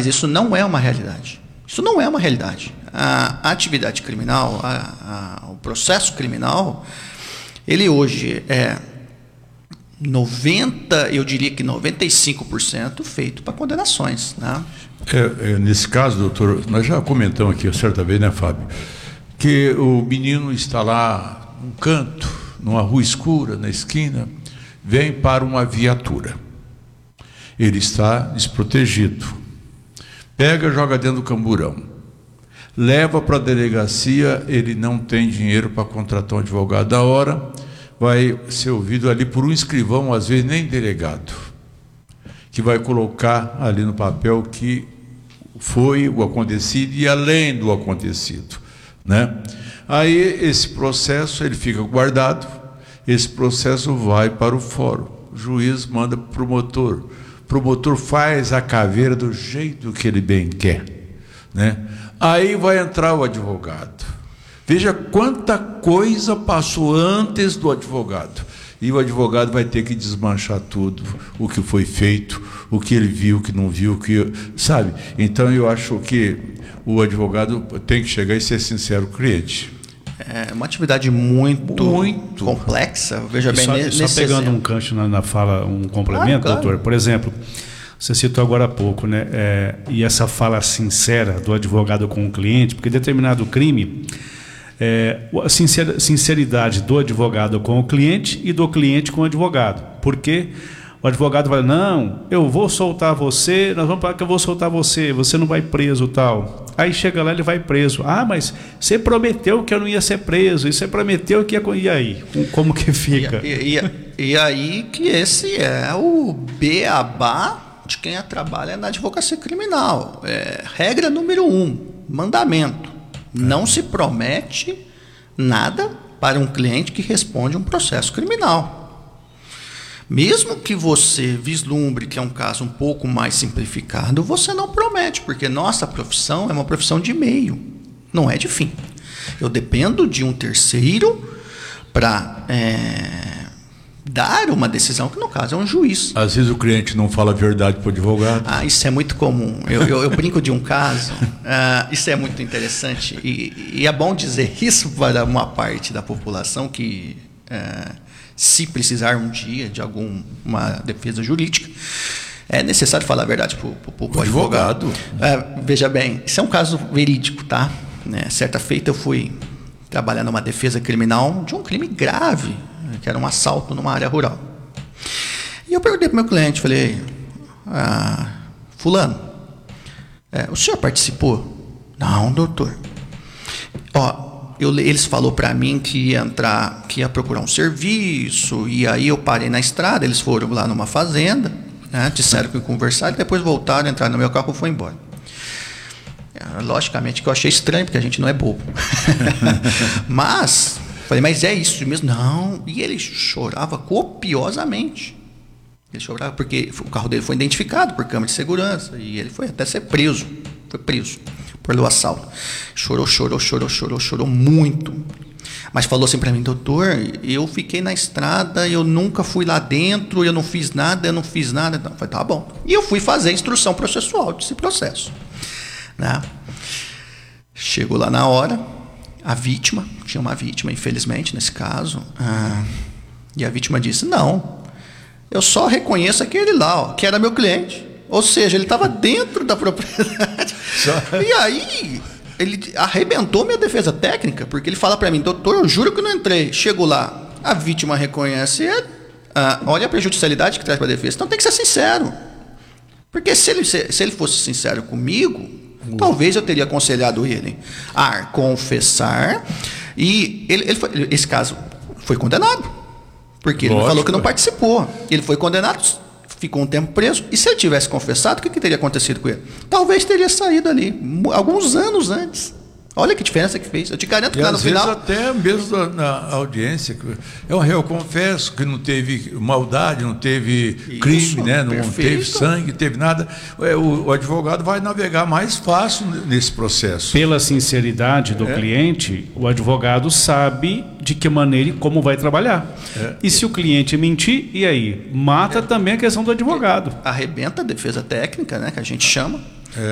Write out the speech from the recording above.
Mas isso não é uma realidade. Isso não é uma realidade. A atividade criminal, o processo criminal, ele hoje é eu diria que 95% feito para condenações, né? Nesse caso, doutor, nós já comentamos aqui certa vez, né, Fábio, que o menino está lá num canto, numa rua escura, na esquina, vem para uma viatura. Ele está desprotegido. Pega, joga dentro do camburão. Leva para a delegacia, ele não tem dinheiro para contratar um advogado da hora, vai ser ouvido ali por um escrivão, às vezes nem delegado, que vai colocar ali no papel que foi o acontecido e além do acontecido, né? Aí esse processo ele fica guardado, esse processo vai para o fórum, o juiz manda para o promotor faz a caveira do jeito que ele bem quer, né? Aí vai entrar o advogado. Veja quanta coisa passou antes do advogado. E o advogado vai ter que desmanchar tudo, o que foi feito, o que ele viu, o que não viu, sabe? Então eu acho que o advogado tem que chegar e ser sincero com o cliente. É uma atividade muito complexa. Veja bem, só pegando um gancho na fala, um complemento, claro. Doutor. Por exemplo, você citou agora há pouco, né? E essa fala sincera do advogado com o cliente, porque determinado crime, a sinceridade do advogado com o cliente e do cliente com o advogado. Porque o advogado vai, não, eu vou soltar você, nós vamos falar que eu vou soltar você, você não vai preso, tal. Aí chega lá, ele vai preso. Ah, mas você prometeu que eu não ia ser preso, e você prometeu que ia... E aí? Como que fica? E aí que esse é o beabá de quem trabalha na advocacia criminal. Regra número 1, mandamento. Não se promete nada para um cliente que responde um processo criminal. Mesmo que você vislumbre que é um caso um pouco mais simplificado, você não promete, porque nossa profissão é uma profissão de meio, não é de fim. Eu dependo de um terceiro para dar uma decisão, que no caso é um juiz. Às vezes o cliente não fala a verdade para o advogado. Isso é muito comum. Eu brinco de um caso, isso é muito interessante, e é bom dizer isso para uma parte da população que... se precisar um dia de alguma defesa jurídica, é necessário falar a verdade para o advogado. Veja bem, isso é um caso verídico, tá? Certa feita eu fui trabalhar numa defesa criminal de um crime grave, que era um assalto numa área rural. E eu perguntei para o meu cliente, falei, fulano, o senhor participou? Não, doutor. Eles falaram para mim que ia procurar um serviço, e aí eu parei na estrada, eles foram lá numa fazenda, né, disseram que iam conversar, e depois voltaram, entraram no meu carro e foram embora. Logicamente que eu achei estranho, porque a gente não é bobo. Falei, mas é isso mesmo? Não. E ele chorava copiosamente. Ele chorava porque o carro dele foi identificado por câmera de segurança, e ele foi até ser preso. Foi preso pelo assalto. Chorou muito. Mas falou assim para mim, doutor, eu fiquei na estrada, eu nunca fui lá dentro, eu não fiz nada. Então, eu falei, tá bom. E eu fui fazer a instrução processual desse processo, né? Chegou lá na hora, a vítima, tinha uma vítima, infelizmente, nesse caso, e a vítima disse, não, eu só reconheço aquele lá, que era meu cliente. Ou seja, ele estava dentro da propriedade. E aí, ele arrebentou minha defesa técnica, porque ele fala para mim, doutor, eu juro que não entrei. Chego lá, a vítima reconhece ele, olha a prejudicialidade que traz para a defesa. Então tem que ser sincero. Porque se ele fosse sincero comigo, talvez eu teria aconselhado ele a confessar. E esse caso foi condenado, porque ele falou que não participou. Ele foi condenado, ficou um tempo preso, e se ele tivesse confessado, o que teria acontecido com ele? Talvez teria saído ali, alguns anos antes. Olha que diferença que fez. Eu te garanto que lá no final... até mesmo na audiência, eu confesso que não teve maldade, não teve crime, né? Não teve sangue, não teve nada. O advogado vai navegar mais fácil nesse processo. Pela sinceridade do cliente, o advogado sabe de que maneira e como vai trabalhar. E se o cliente mentir, e aí? Mata também a questão do advogado. Arrebenta a defesa técnica, né, que a gente chama.